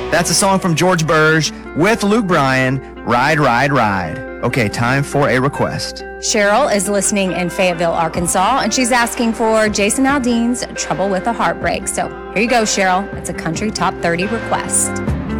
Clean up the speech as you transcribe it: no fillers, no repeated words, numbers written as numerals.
That's a song from George Burge with Luke Bryan, Ride, Ride, Ride. Okay, time for a request. Cheryl is listening in Fayetteville, Arkansas, and she's asking for Jason Aldean's Trouble with a Heartbreak. So here you go, Cheryl. It's a country top 30 request.